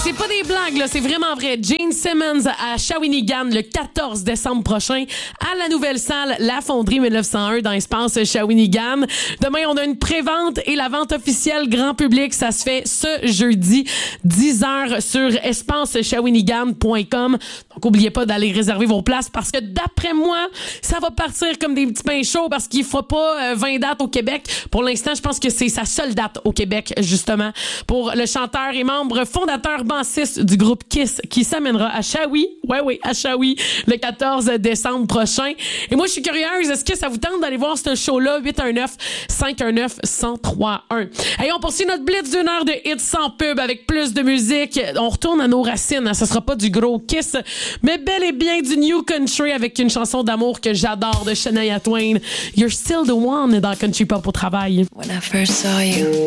c'est pas des blagues, là, c'est vraiment vrai. Gene Simmons à Shawinigan le 14 décembre prochain à la nouvelle salle La Fonderie 1901 dans l'espace Shawinigan. Demain, on a une pré-vente et la vente officielle grand public. Ça se fait ce jeudi, 10h sur espaceshawinigan.com. Donc, oubliez pas d'aller réserver vos places parce que d'après moi, ça va partir comme des petits pains chauds parce qu'il faut pas 20 dates au Québec. Pour l'instant, je pense que c'est sa seule date au Québec, justement, pour le chanteur et membre fondateur bassiste du groupe Kiss qui s'amènera à Shawi, à Shawi, le 14 décembre prochain. Et moi, je suis curieuse, est-ce que ça vous tente d'aller voir ce show-là? 819-519-1031. Et on poursuit notre blitz d'une heure de hits sans pub avec plus de musique. On retourne à nos racines, hein. Ça sera pas du gros Kiss, mais bel et bien du New Country avec une chanson d'amour que j'adore de Shania Twain. You're Still the One dans Country Pop au travail. When I first saw you.